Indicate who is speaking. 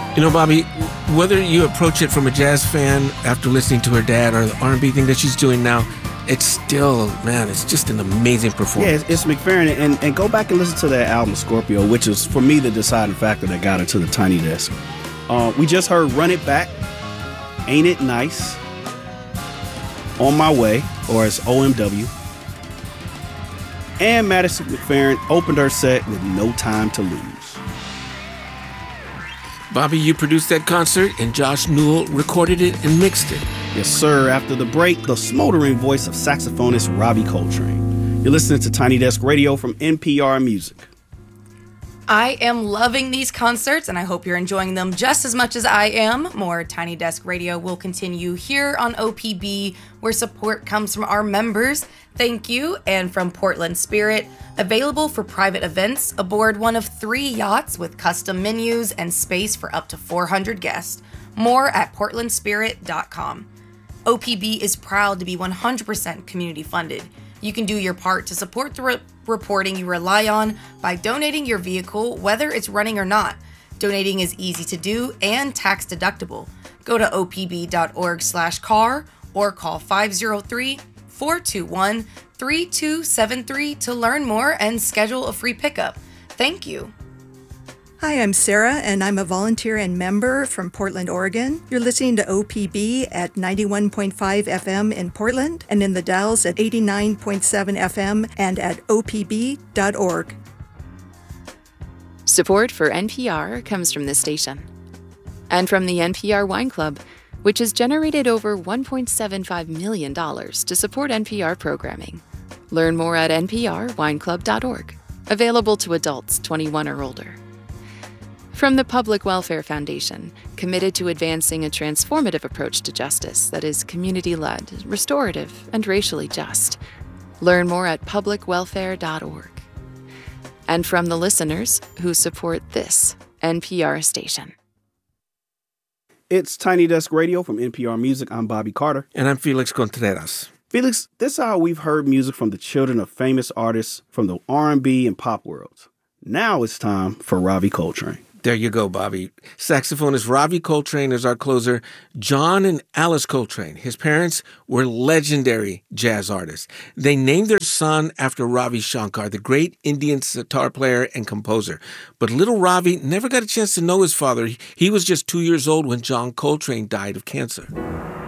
Speaker 1: You know, Bobby, whether you approach it from a jazz fan after listening to her dad or the R&B thing that she's doing now, it's still, man, it's just an amazing performance.
Speaker 2: Yeah, it's McFerrin. And go back and listen to that album, Scorpio, which is, for me, the deciding factor that got her to the Tiny Desk. We just heard Run It Back, Ain't It Nice, On My Way, or as OMW. And Madison McFerrin opened her set with No Time to Lose.
Speaker 1: Bobby, you produced that concert, and Josh Newell recorded it and mixed it.
Speaker 2: Yes, sir. After the break, the smoldering voice of saxophonist Robbie Coltrane. You're listening to Tiny Desk Radio from NPR Music.
Speaker 3: I am loving these concerts, and I hope you're enjoying them just as much as I am. More Tiny Desk Radio will continue here on OPB, where support comes from our members. Thank you. And from Portland Spirit, available for private events aboard one of 3 yachts with custom menus and space for up to 400 guests. More at portlandspirit.com. OPB is proud to be 100% community funded. You can do your part to support the reporting you rely on by donating your vehicle, whether it's running or not. Donating is easy to do and tax deductible. Go to opb.org/car or call 503-421-3273 to learn more and schedule a free pickup. Thank you.
Speaker 4: Hi, I'm Sarah, and I'm a volunteer and member from Portland, Oregon. You're listening to OPB at 91.5 FM in Portland and in the Dalles at 89.7 FM and at opb.org.
Speaker 5: Support for NPR comes from this station and from the NPR Wine Club, which has generated over $1.75 million to support NPR programming. Learn more at nprwineclub.org. Available to adults 21 or older. From the Public Welfare Foundation, committed to advancing a transformative approach to justice that is community-led, restorative, and racially just. Learn more at publicwelfare.org. And from the listeners who support this NPR station.
Speaker 2: It's Tiny Desk Radio from NPR Music. I'm Bobby Carter.
Speaker 1: And I'm Felix Contreras.
Speaker 2: Felix, this hour we've heard music from the children of famous artists from the R&B and pop worlds. Now it's time for Robbie Coltrane.
Speaker 1: There you go, Bobby. Saxophonist Robbie Coltrane is our closer. John and Alice Coltrane, his parents, were legendary jazz artists. They named their son after Ravi Shankar, the great Indian sitar player and composer. But little Ravi never got a chance to know his father. He was just 2 years old when John Coltrane died of cancer.